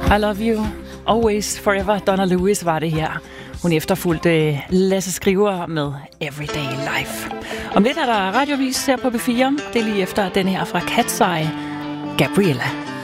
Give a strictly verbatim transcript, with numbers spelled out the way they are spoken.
I love you, always, forever. Donna Lewis var det her. Hun efterfulgte Lasse Skriver med Everyday Life. Om lidt er der radiovis her på B fire. Det er lige efter den her fra Cat's Eye, Gabriella.